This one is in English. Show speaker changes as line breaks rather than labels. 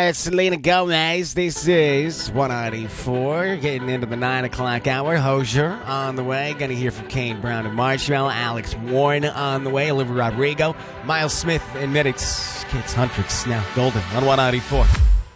Selena Gomez. This is 194, getting into the 9 o'clock hour. Hozier on the way. Going to hear from Kane Brown and Marshmallow. Alex Warren on the way. Olivia Rodrigo. Miles Smith in minutes. Kids Huntrix now golden on 194.